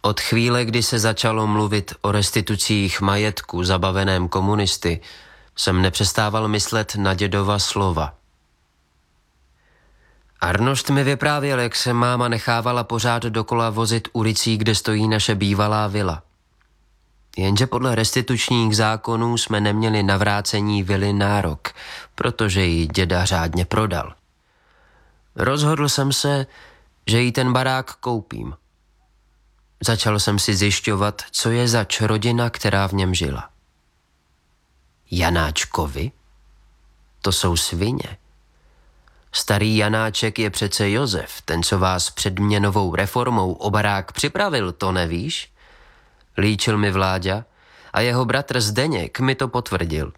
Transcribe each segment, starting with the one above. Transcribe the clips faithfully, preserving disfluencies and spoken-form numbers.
Od chvíle, kdy se začalo mluvit o restitucích majetku zabaveném komunisty, jsem nepřestával myslet na dědova slova. Arnošt mi vyprávěl, jak se máma nechávala pořád dokola vozit ulicí, kde stojí naše bývalá vila. Jenže podle restitučních zákonů jsme neměli na vrácení vily nárok, protože ji děda řádně prodal. Rozhodl jsem se, že jí ten barák koupím. Začal jsem si zjišťovat, co je zač rodina, která v něm žila. Janáčkovi? To jsou svině. Starý Janáček je přece Josef, ten, co vás před měnovou reformou o barák připravil, to nevíš? Líčil mi Vláďa a jeho bratr Zdeněk mi to potvrdil.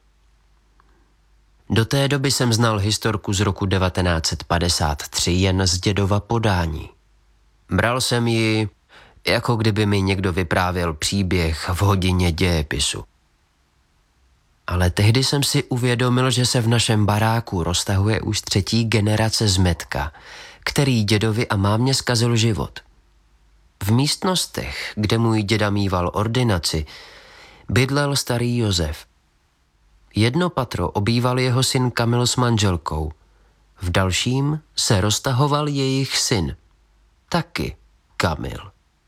Do té doby jsem znal historku z roku devatenáct set padesát tři jen z dědova podání. Bral jsem ji, jako kdyby mi někdo vyprávěl příběh v hodině dějepisu. Ale tehdy jsem si uvědomil, že se v našem baráku roztahuje už třetí generace zmetka, který dědovi a mámě zkazil život. V místnostech, kde můj děda mýval ordinaci, bydlel starý Josef. Jedno patro obýval jeho syn Kamil s manželkou. V dalším se roztahoval jejich syn. Taky Kamil.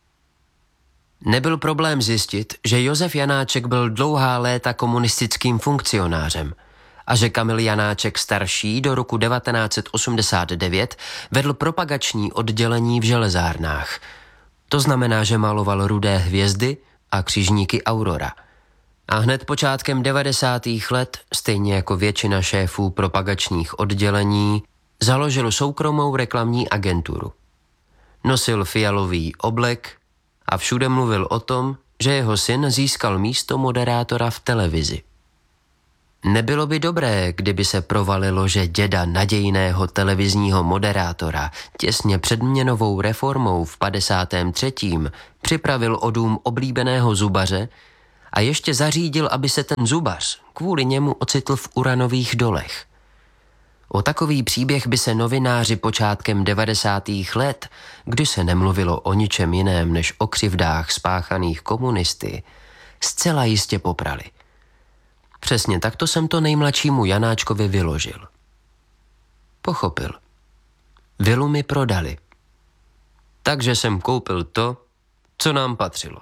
Nebyl problém zjistit, že Josef Janáček byl dlouhá léta komunistickým funkcionářem a že Kamil Janáček starší do roku devatenáct set osmdesát devět vedl propagační oddělení v železárnách. To znamená, že maloval rudé hvězdy a křižníky Aurora. A hned počátkem devadesátých let, stejně jako většina šéfů propagačních oddělení, založil soukromou reklamní agenturu. Nosil fialový oblek a všude mluvil o tom, že jeho syn získal místo moderátora v televizi. Nebylo by dobré, kdyby se provalilo, že děda nadějného televizního moderátora těsně před měnovou reformou v padesátém třetím připravil o dům oblíbeného zubaře a ještě zařídil, aby se ten zubař kvůli němu ocitl v uranových dolech. O takový příběh by se novináři počátkem devadesátých let, kdy se nemluvilo o ničem jiném než o křivdách spáchaných komunisty, zcela jistě poprali. Přesně takto jsem to nejmladšímu Janáčkovi vyložil. Pochopil. Vilu mi prodali. Takže jsem koupil to, co nám patřilo.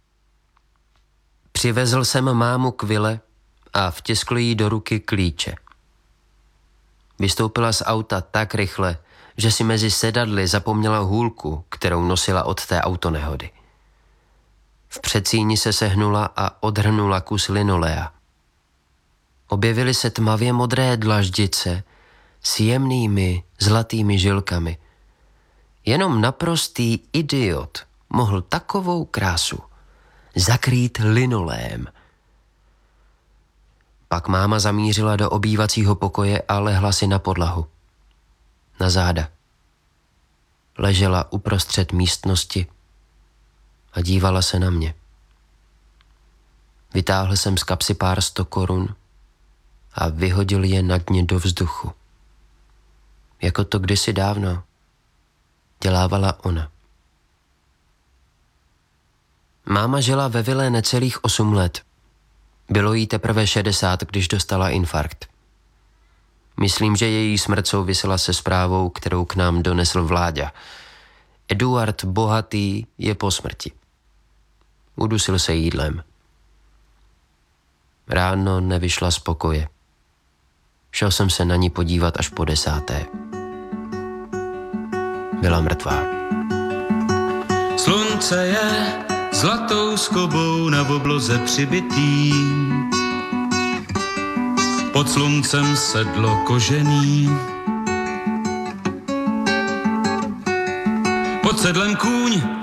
Přivezl jsem mámu k vile a vtiskl jí do ruky klíče. Vystoupila z auta tak rychle, že si mezi sedadly zapomněla hůlku, kterou nosila od té autonehody. V předsíni se sehnula a odhrnula kus linolea. Objevily se tmavě modré dlaždice s jemnými zlatými žilkami. Jenom naprostý idiot mohl takovou krásu zakrýt linoleem. Pak máma zamířila do obývacího pokoje a lehla si na podlahu. Na záda. Ležela uprostřed místnosti a dívala se na mě. Vytáhl jsem z kapsy pár sto korun a vyhodil je na dně do vzduchu. Jako to kdysi dávno dělávala ona. Máma žila ve vile necelých osm let. Bylo jí teprve šedesát, když dostala infarkt. Myslím, že její smrt souvisela se zprávou, kterou k nám donesl Vláďa. Eduard Bohatý je po smrti. Udusil se jídlem. Ráno nevyšla z pokoje. Šel jsem se na ní podívat až po desáté. Byla mrtvá. Slunce je zlatou skobou na obloze přibitý. Pod sluncem sedlo kožený. Pod sedlem kůň